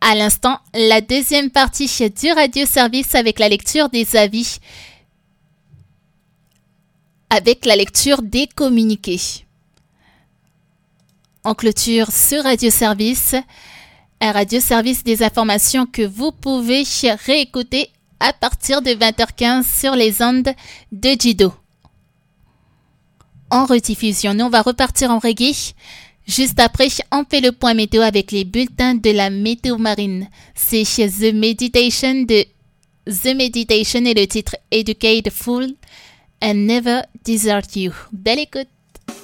À l'instant, la deuxième partie du radio-service avec la lecture des avis, avec la lecture des communiqués. On clôture ce radio-service, un radio-service des informations que vous pouvez réécouter à partir de 20h15 sur les ondes de Jido. En rediffusion, nous on va repartir en reggae. Juste après, on fait le point météo avec les bulletins de la météo marine. C'est chez The Meditation de The Meditation et le titre Educate Full and Never Desert You. Belle écoute!